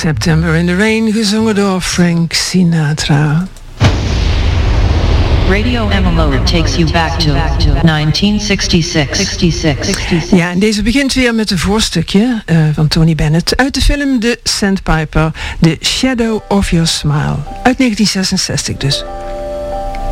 September in the Rain, gezongen door Frank Sinatra. Radio Emmeloord takes you back to 1966. Ja, en deze begint weer met een voorstukje van Tony Bennett uit de film The Sandpiper, The Shadow of Your Smile, uit 1966 dus.